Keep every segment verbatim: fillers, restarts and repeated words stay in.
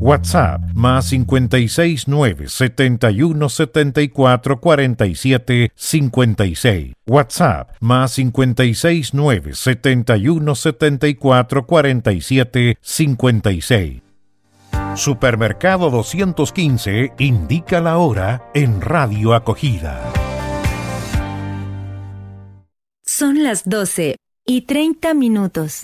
WhatsApp más cincuenta y seis nueve setenta y uno setenta y cuatro cuarenta y siete cincuenta y seis. WhatsApp más cincuenta y seis nueve setenta y uno setenta y cuatro cuarenta y siete cincuenta y seis. Supermercado doscientos quince indica la hora en Radio Acogida. Son las doce y treinta minutos.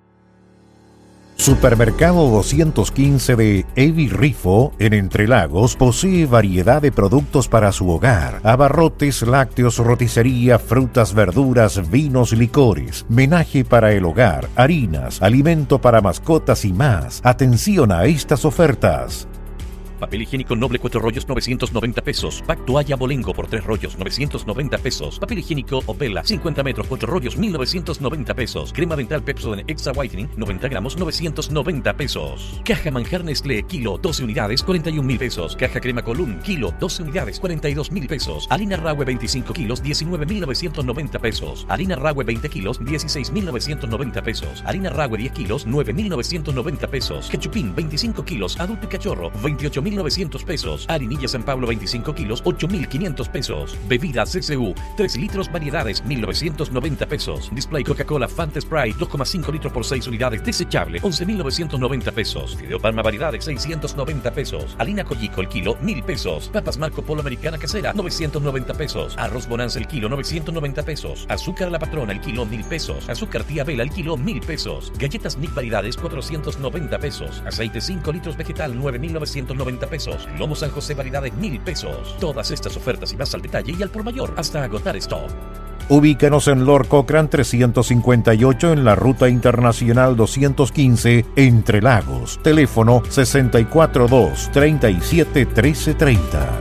Supermercado doscientos quince de Evi Rifo, en Entre Lagos, posee variedad de productos para su hogar: abarrotes, lácteos, roticería, frutas, verduras, vinos, licores, menaje para el hogar, harinas, alimento para mascotas y más. Atención a estas ofertas. Papel higiénico Noble cuatro rollos novecientos noventa pesos. Pack toalla Bolengo por tres rollos novecientos noventa pesos. Papel higiénico Opela cincuenta metros cuatro rollos mil novecientos noventa pesos. Crema dental Pepsodent Extra Whitening noventa gramos novecientos noventa pesos. Caja manjar Nestlé kilo doce unidades cuarenta y un mil pesos. Caja crema Column kilo doce unidades cuarenta y dos mil pesos. Harina Rahue veinticinco kilos diecinueve mil novecientos noventa pesos. Harina Rahue veinte kilos dieciséis mil novecientos noventa pesos. Harina Rahue diez kilos nueve mil novecientos noventa pesos. Ketchupín veinticinco kilos adulto y cachorro veintiocho mil novecientos pesos. Harinilla San Pablo veinticinco kilos ocho mil quinientos pesos. Bebida C C U tres litros variedades mil novecientos noventa pesos. Display Coca-Cola Fanta Sprite dos coma cinco litros por seis unidades desechable once mil novecientos noventa pesos. Fideo Palma variedades seiscientos noventa pesos. Harina Collico el kilo mil pesos. Papas Marco Polo Americana Casera novecientos noventa pesos. Arroz Bonanza el kilo novecientos noventa pesos. Azúcar La Patrona el kilo mil pesos. Azúcar Tía Vela el kilo mil pesos. Galletas Nick variedades cuatrocientos noventa pesos. Aceite cinco litros vegetal nueve mil novecientos noventa pesos. Lomo San José variedades mil pesos. Todas estas ofertas y más al detalle y al por mayor hasta agotar stock. Ubícanos en Lord Cochrane trescientos cincuenta y ocho en la Ruta Internacional doscientos quince, Entre Lagos. Teléfono sesenta y cuatro dos treinta y siete trece treinta.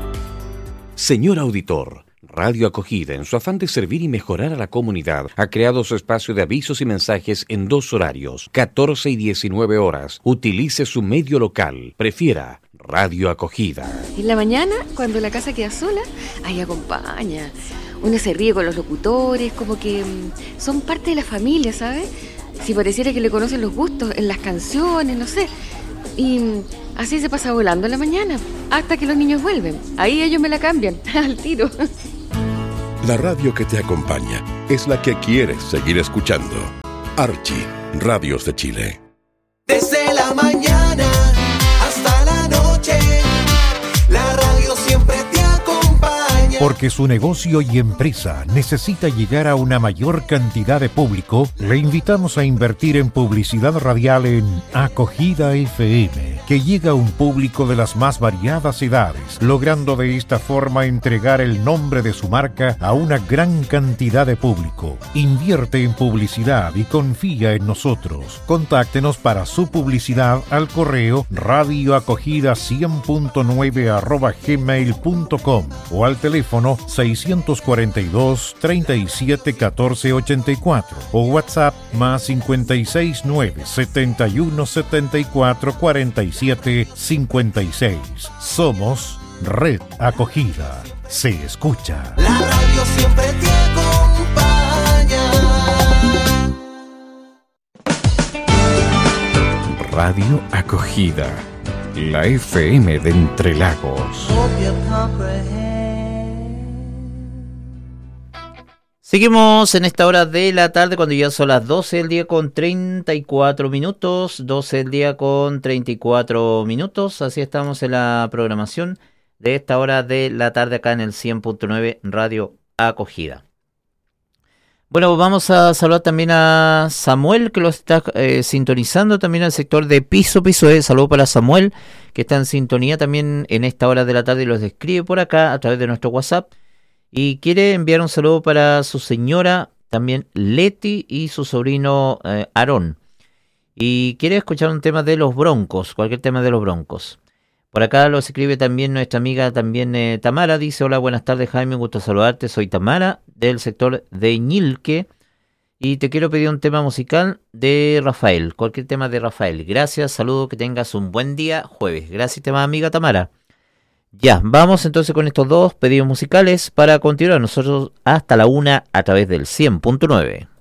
Señor auditor, Radio Acogida, en su afán de servir y mejorar a la comunidad, ha creado su espacio de avisos y mensajes en dos horarios, catorce y diecinueve horas. Utilice su medio local. Prefiera Radio Acogida. En la mañana, cuando la casa queda sola, ahí acompaña. Uno se ríe con los locutores, como que mmm, son parte de la familia, ¿sabes? Si pareciera que le conocen los gustos en las canciones, no sé. Y mmm, así se pasa volando en la mañana, hasta que los niños vuelven. Ahí ellos me la cambian, al tiro. La radio que te acompaña es la que quieres seguir escuchando. Archie, Radios de Chile. Desde la mañana hasta la noche, la radio siempre te acompaña. Porque su negocio y empresa necesita llegar a una mayor cantidad de público, le invitamos a invertir en publicidad radial en Acogida F M, que llega a un público de las más variadas edades, logrando de esta forma entregar el nombre de su marca a una gran cantidad de público. Invierte en publicidad y confía en nosotros. Contáctenos para su publicidad al correo radioacogida cien punto nueve arroba gmail punto com o al teléfono seiscientos cuarenta y dos treinta y siete catorce ochenta y cuatro o WhatsApp más cincuenta y seis nueve setenta y uno setenta y cuatro cuarenta y siete cincuenta y seis. Somos Red Acogida. Se escucha. La radio siempre te acompaña. Radio Acogida, la F M de Entre Lagos. Seguimos en esta hora de la tarde cuando ya son las doce del día con treinta y cuatro minutos, doce del día con treinta y cuatro minutos, así estamos en la programación de esta hora de la tarde acá en el cien punto nueve Radio Acogida. Bueno, vamos a saludar también a Samuel que lo está eh, sintonizando también al sector de Piso Piso E. Saludo para Samuel que está en sintonía también en esta hora de la tarde y los escribe por acá a través de nuestro WhatsApp. Y quiere enviar un saludo para su señora, también Leti, y su sobrino eh, Aarón. Y quiere escuchar un tema de los Broncos, cualquier tema de los Broncos. Por acá lo escribe también nuestra amiga también eh, Tamara. Dice, hola, buenas tardes Jaime, un gusto saludarte. Soy Tamara, del sector de Ñilque. Y te quiero pedir un tema musical de Rafael, cualquier tema de Rafael. Gracias, saludo, que tengas un buen día jueves. Gracias, tema amiga Tamara. Ya, vamos entonces con estos dos pedidos musicales para continuar nosotros hasta la una a través del cien punto nueve.